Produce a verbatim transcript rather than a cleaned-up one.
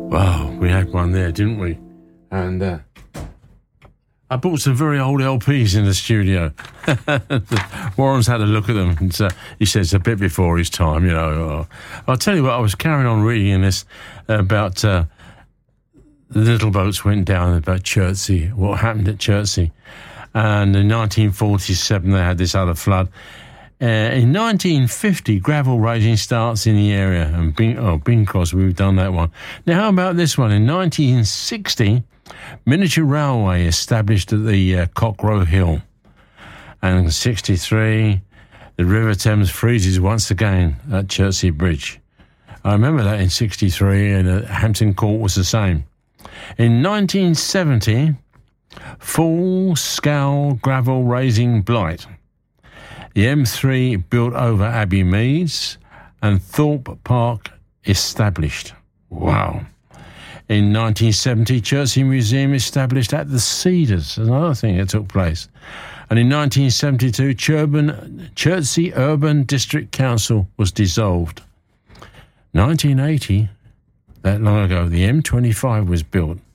Wow, we had one there, didn't we? And uh, I bought some very old L Ps in the studio. Warren's had a look at them, and uh, he says it's a bit before his time, you know. I'll tell you what, I was carrying on reading this about uh, the little boats went down about Chertsey, what happened at Chertsey. And in nineteen forty-seven, they had this other flood. Uh, in nineteen fifty, gravel racing starts in the area. And Bing, oh, Bing Crosby, we've done that one. Now, how about this one? In nineteen sixty, miniature railway established at the uh, Cockrow Hill. And in sixty-three, the River Thames freezes once again at Chertsey Bridge. I remember that in sixty-three, and uh, Hampton Court was the same. In nineteen seventy, full-scale gravel raising blight. The M three built over Abbey Meads and Thorpe Park established. Wow. In nineteen seventy, Chertsey Museum established at the Cedars, another thing that took place. And in nineteen seventy-two, Churban, Chertsey Urban District Council was dissolved. nineteen eighty, that long ago, the M twenty-five was built.